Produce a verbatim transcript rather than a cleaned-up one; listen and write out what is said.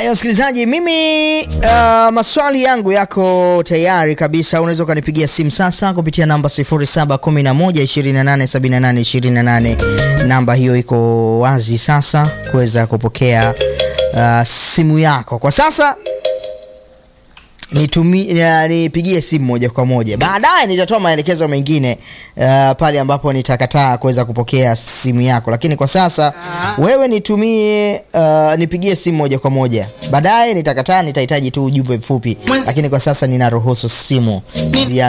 Haya msikilizaji, mimi uh, maswali yangu yako tayari kabisa. Unaweza ukanipigia simu sasa kupitia namba sifuri saba kumi na moja ishirini na nane sabini na nane ishirini na nane. Namba hiyo iko wazi sasa kuweza kupokea uh, simu yako. Kwa sasa nitumie nipigie simu moja kwa moja. Baadaye nitatoa maelekezo mengine uh, pale ambapo nitakataa kuweza kupokea simu yako. Lakini kwa sasa wewe nitumie uh, nipigie simu moja kwa moja. Baadaye nitakataa, nitahitaji tu ujumbe mfupi. Lakini kwa sasa ninaruhusu simu zia